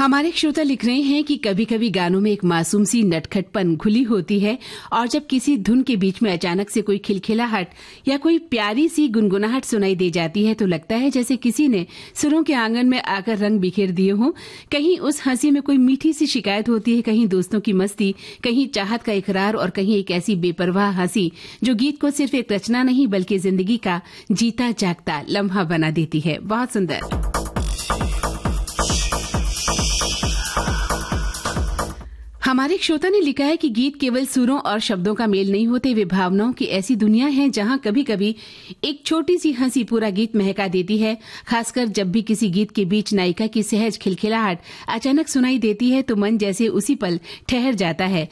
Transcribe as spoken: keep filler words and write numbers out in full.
हमारे श्रोता लिख रहे हैं कि कभी कभी गानों में एक मासूम सी नटखटपन घुली होती है और जब किसी धुन के बीच में अचानक से कोई खिलखिलाहट या कोई प्यारी सी गुनगुनाहट सुनाई दे जाती है तो लगता है जैसे किसी ने सुरों के आंगन में आकर रंग बिखेर दिए हों। कहीं उस हंसी में कोई मीठी सी शिकायत होती है, कहीं दोस्तों की मस्ती, कहीं चाहत का इकरार और कहीं एक ऐसी बेपरवाह हंसी जो गीत को सिर्फ एक रचना नहीं बल्कि जिंदगी का जीता जागता लम्हा बना देती है। बहुत सुंदर। हमारे एक श्रोता ने लिखा है कि गीत केवल सुरों और शब्दों का मेल नहीं होते, वे भावनाओं की ऐसी दुनिया है जहां कभी कभी एक छोटी सी हंसी पूरा गीत महका देती है। खासकर जब भी किसी गीत के बीच नायिका की सहज खिलखिलाहट अचानक सुनाई देती है तो मन जैसे उसी पल ठहर जाता है।